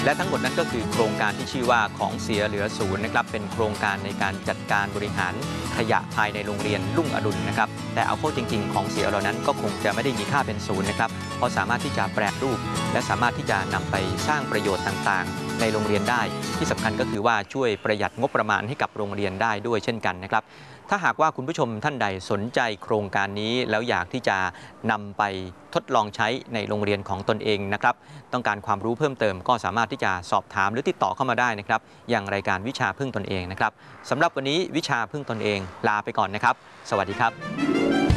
และทั้งหมดนั้นก็คือโครงการที่ชื่อว่าของเสียเหลือศูนย์นะครับเป็นโครงการในการจัดการบริหารขยะภายในโรงเรียนรุ่งอรุณนะครับแต่เอาเข้าจริงๆของเสียเหล่านั้นก็คงจะไม่ได้มีค่าเป็นศูนย์นะครับเพราะสามารถที่จะแปรรูปและสามารถที่จะนำไปสร้างประโยชน์ต่างๆในโรงเรียนได้ที่สำคัญก็คือว่าช่วยประหยัดงบประมาณให้กับโรงเรียนได้ด้วยเช่นกันนะครับถ้าหากว่าคุณผู้ชมท่านใดสนใจโครงการนี้แล้วอยากที่จะนำไปทดลองใช้ในโรงเรียนของตนเองนะครับต้องการความรู้เพิ่มเติมก็สามารถที่จะสอบถามหรือติดต่อเข้ามาได้นะครับอย่างรายการวิชาพึ่งตนเองนะครับสำหรับวันนี้วิชาพึ่งตนเองลาไปก่อนนะครับสวัสดีครับ